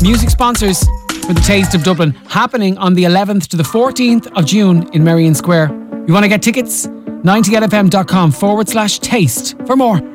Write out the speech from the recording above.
music sponsors for the Taste of Dublin, happening on the 11th to the 14th of June in Merrion Square. You want to get tickets? 90lfm.com/taste for more.